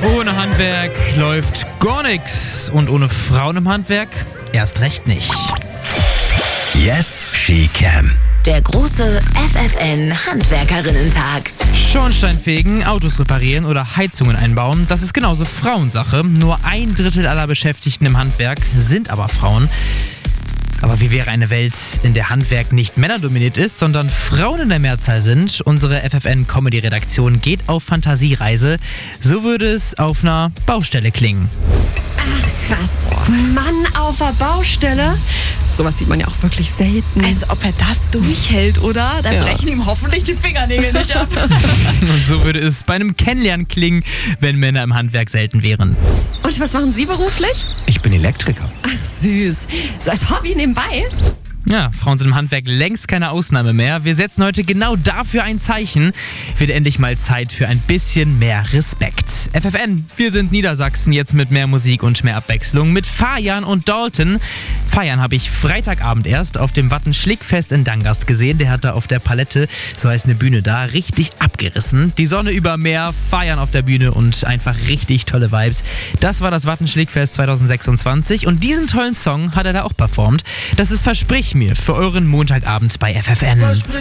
Ohne Handwerk läuft gar nichts und ohne Frauen im Handwerk erst recht nicht. Yes, she can. Der große FFN Handwerkerinnentag. Schornstein fegen, Autos reparieren oder Heizungen einbauen, das ist genauso Frauensache. Nur 1/3 aller Beschäftigten im Handwerk sind aber Frauen. Aber wie wäre eine Welt, in der Handwerk nicht männerdominiert ist, sondern Frauen in der Mehrzahl sind? Unsere FFN-Comedy-Redaktion geht auf Fantasiereise. So würde es auf einer Baustelle klingen. Krass. Mann auf der Baustelle. Sowas sieht man ja auch wirklich selten. Als ob er das durchhält, oder? Dann Ja. brechen ihm hoffentlich die Fingernägel nicht ab. Und so würde es bei einem Kennenlernen klingen, wenn Männer im Handwerk selten wären. Und was machen Sie beruflich? Ich bin Elektriker. Ach, süß. So als Hobby nebenbei? Ja, Frauen sind im Handwerk längst keine Ausnahme mehr. Wir setzen heute genau dafür ein Zeichen. Wird endlich mal Zeit für ein bisschen mehr Respekt. FFN, wir sind Niedersachsen, jetzt mit mehr Musik und mehr Abwechslung. Mit Fajan und Dalton. Fajan habe ich Freitagabend erst auf dem Watten-Schlickfest in Dangast gesehen. Der hat da auf der Palette, so heißt eine Bühne da, richtig abgerissen. Die Sonne über Meer, Fajan auf der Bühne und einfach richtig tolle Vibes. Das war das Watten-Schlickfest 2026 und diesen tollen Song hat er da auch performt. Das ist Versprich mir für euren Montagabend bei FFN.